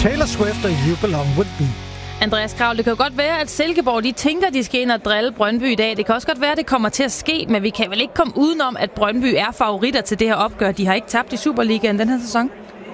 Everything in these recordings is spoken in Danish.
Taylor Swift og You Belong With Me. Andreas Krav, det kan jo godt være, at Silkeborg de tænker, de skal ind og drille Brøndby i dag. Det kan også godt være, at det kommer til at ske, men vi kan vel ikke komme udenom, at Brøndby er favoritter til det her opgør. De har ikke tabt i Superligaen den her sæson.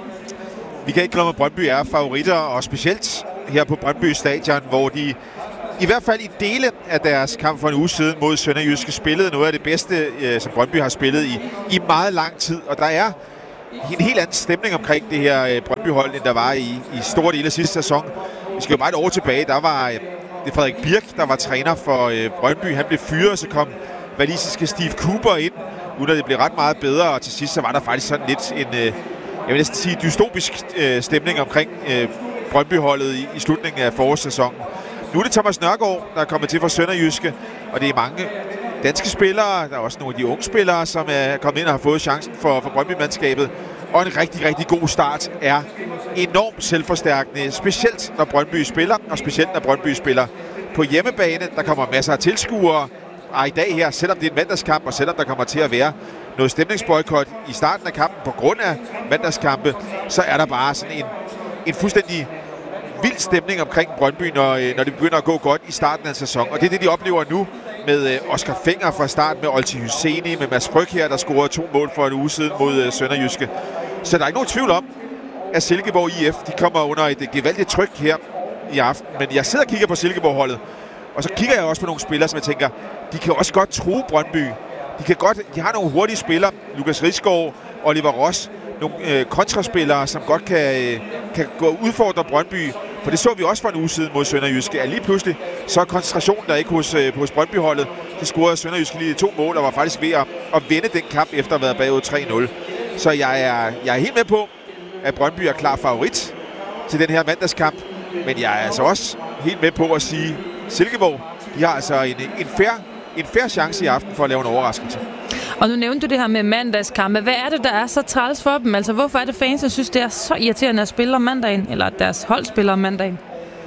Vi kan ikke glemme, at Brøndby er favoritter, og specielt her på Brøndby Stadion, hvor de i hvert fald i dele af deres kamp for en uge siden mod SønderjyskE spillede noget af det bedste, som Brøndby har spillet i meget lang tid. Og der er en helt anden stemning omkring det her Brøndby-hold, end der var i store dele af sidste sæson. Vi skal jo bare et år tilbage. Der var det Frederik Birk, der var træner for Brøndby. Han blev fyret, så kom walisiske Steve Cooper ind, uden at det blev ret meget bedre. Og til sidst så var der faktisk sådan lidt en, jeg vil næsten sige, dystopisk stemning omkring Brøndby-holdet i slutningen af forårssæsonen. Nu er det Thomas Nørgaard, der er kommet til fra SønderjyskE, og det er mange danske spillere. Der er også nogle af de unge spillere, som er kommet ind og har fået chancen for Brøndby-mandskabet. Og en rigtig, rigtig god start er enormt selvforstærkende, specielt når Brøndby spiller, og specielt når Brøndby spiller på hjemmebane. Der kommer masser af tilskuere, og i dag her, selvom det er en mandagskamp, og selvom der kommer til at være noget stemningsboykot i starten af kampen på grund af mandagskampe, så er der bare sådan en fuldstændig vild stemning omkring Brøndby, når det begynder at gå godt i starten af sæsonen. Og det er det, de oplever nu med Oscar Fenger fra start, med Olti Hyseni, med Mads Brygge her, der scorede 2 mål for en uge siden mod SønderjyskE. Så der er ikke nogen tvivl om, at Silkeborg IF de kommer under et gevaldigt tryk her i aften. Men jeg sidder og kigger på Silkeborg-holdet, og så kigger jeg også på nogle spillere, som jeg tænker, de kan også godt true Brøndby. De har nogle hurtige spillere, Lukas Rigsgaard, Oliver Ross, nogle kontraspillere, som godt kan gå og udfordre Brøndby. For det så vi også for en uge siden mod SønderjyskE. At lige pludselig, så er koncentrationen der ikke hos Brøndby-holdet. Så scorede SønderjyskE lige 2 mål, og var faktisk ved at vinde den kamp, efter at have været bagud 3-0. Så jeg er helt med på, at Brøndby er klar favorit til den her mandagskamp. Men jeg er altså også helt med på at sige, Silkeborg, de har altså en fair chance i aften for at lave en overraskelse. Og nu nævnte du det her med mandagskampe. Hvad er det, der er så træls for dem? Altså, hvorfor er det fans, der synes, det er så irriterende at spille om mandagen, eller at deres hold spiller om mandagen?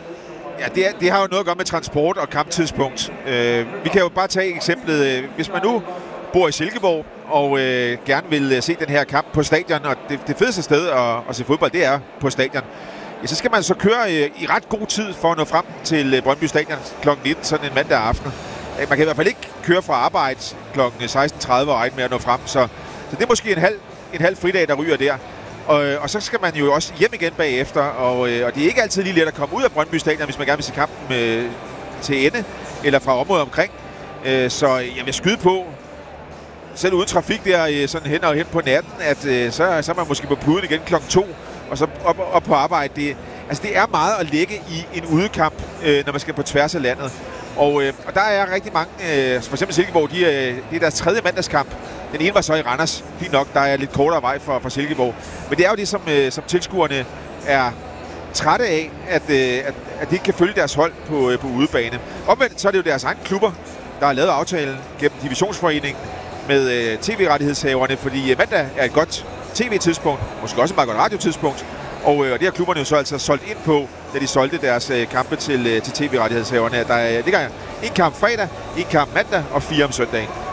Ja, det har jo noget at gøre med transport og kamptidspunkt. Vi kan jo bare tage eksemplet. Hvis man nu bor i Silkeborg og gerne vil se den her kamp på stadion, og det fedeste sted at se fodbold, det er på stadion, ja, så skal man så køre i ret god tid for at nå frem til Brøndby Stadion kl. 19, sådan en mandag aften. Man kan i hvert fald ikke køre fra arbejde kl. 16.30 og regne med at nå frem, så det er måske en halv fridag, der ryger der. Og så skal man jo også hjem igen bagefter, og det er ikke altid lige let at komme ud af Brøndby Stadion, hvis man gerne vil se kampen til ende, eller fra området omkring. Så jeg vil skyde på, selv uden trafik der sådan hen på natten, at så er man måske på puden igen kl. 2, og så op på arbejde. Det er meget at lægge i en udekamp, når man skal på tværs af landet. Og der er rigtig mange, for eksempel Silkeborg, det er deres 3. mandagskamp. Den ene var så i Randers. Fint nok, der er lidt kortere vej for Silkeborg. Men det er jo det, som tilskuerne er trætte af, at de ikke kan følge deres hold på udebane. Omvendt så er det jo deres egne klubber, der har lavet aftalen gennem divisionsforeningen med tv-rettighedshaverne, fordi mandag er et godt tv-tidspunkt, måske også et meget godt radiotidspunkt. Og det har klubberne jo så altså solgt ind på, da de solgte deres kampe til tv-rettighedshaverne. Der ligger en kamp fredag, en kamp mandag og 4 om søndagen.